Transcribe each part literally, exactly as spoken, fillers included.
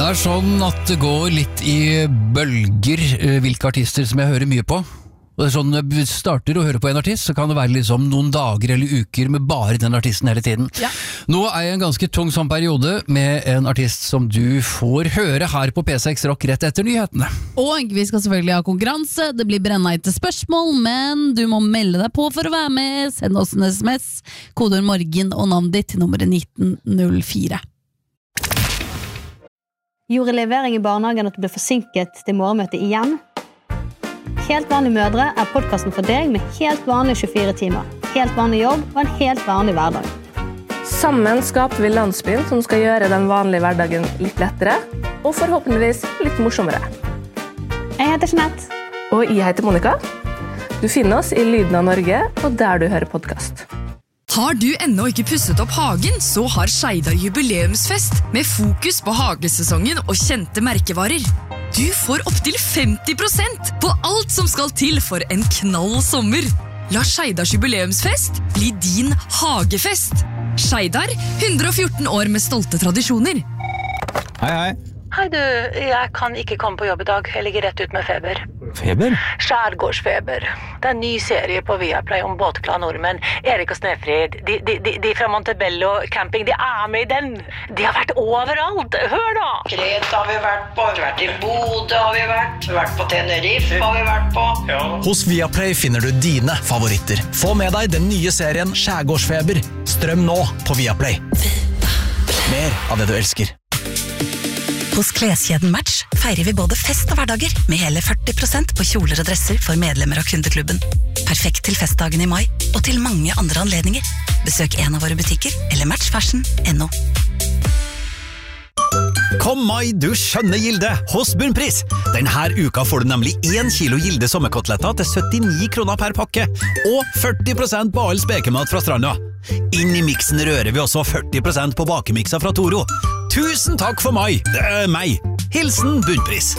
Det er sånn at det går litt i bølger hvilke artister som jeg hører mye på. Og det er sånn, når du starter å høre på en artist, så kan det være liksom noen dager eller uker med bare den artisten hele tiden. Ja. Nå er jeg en ganske tung sånn periode med en artist som du får høre her på P seks Rock rett etter nyhetene. Og vi skal selvfølgelig ha konkurranse, det blir brennheite spørsmål, men du må melde deg på for å være med. Send oss en sms, kodeord morgen og navn ditt til nummeret nitten null fire. Gjorde levering i barnehagen at du ble forsinket til morgenmøtet igjen? Helt vanlige mødre er podcasten for deg med helt vanlige tjuefire timer, helt vanlig jobb og en helt vanlig hverdag. Sammen skaper vi landsbyen som skal gjøre den vanlige hverdagen litt lettere, og forhåpentligvis litt morsommere. Jeg heter Jeanette. Og jeg heter Monica. Du finner oss i Lyden av Norge, og der du hører podcast. Har du ennå ikke pusset opp hagen, så har Skeidar jubileumsfest med fokus på hagesesongen og kjente merkevarer. Du får opp til femti prosent på alt som skal til for en knall sommer. La Skeidars jubileumsfest bli din hagefest. Skeidar, hundre og fjorten år med stolte tradisjoner. Hei, hei. Hei du, jeg kan ikke komme på jobb i dag. Jeg ligger rett ut med feber. Feber? Skjærgårdsfeber. Det er en ny serie på Viaplay om båtglade nordmenn. Erik og Snefrid, de, de, de, de fra Montebello camping, de er med i den. De har vært overalt. Hør da! Kreta har vi vært på, vi har vært i Bodø har vi vært, vi har vært på Tenerife har vi vært på. Ja. Hos Viaplay finner du dine favoritter. Få med deg den nye serien Skjærgårdsfeber. Strøm nå på Viaplay. Mer av det du elsker. Hos Kleskjeden Match feirer vi både fest og hverdager med hele førti prosent på kjoler og dresser for medlemmer av kundeklubben. Perfekt til festdagen i mai og til mange andre anledninger. Besøk en av våre butikker eller match fashion punktum no. Kom mai, du skjønne Gilde, hos Bunnpris. Denne uka får du nemlig én kilo Gilde sommerkoteletter til syttini kroner per pakke, og førti prosent på all spekemat fra stranda. Inn i miksen rører vi også førti prosent på bakemikser fra Toro. Tusen takk for mai, det er meg. Hilsen Bunnpris.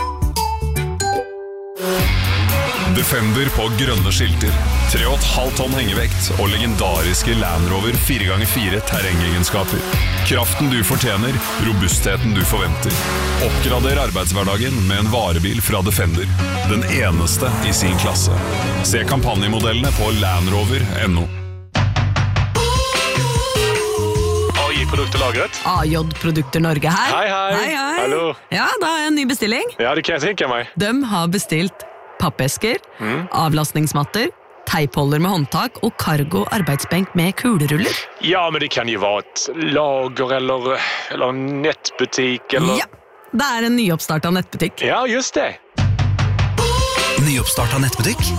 Defender på grønne skilter, tre komma fem tonn hengevekt og legendariske Land Rover fire ganger fire terrengegenskaper. Kraften du fortjener, robustheten du forventer. Oppgrader arbeidshverdagen med en varebil fra Defender. Den eneste i sin klasse. Se kampanjemodellene på landrover punktum no. A J-produkter lagret. A J-produkter Norge her. Hei, hei. Hei, hei. Hallo. Ja, da har jeg en ny bestilling. Ja, det kan jeg tenke meg. De har bestilt pappesker, mm. avlastningsmatter, teipholder med håndtak og cargo arbeidsbenk med kuleruller. Ja, men det kan jo være et lager eller, eller en nettbutikk eller... Ja, det er en nyoppstartet nettbutikk. Ja, just det. Nyoppstartet nettbutikk?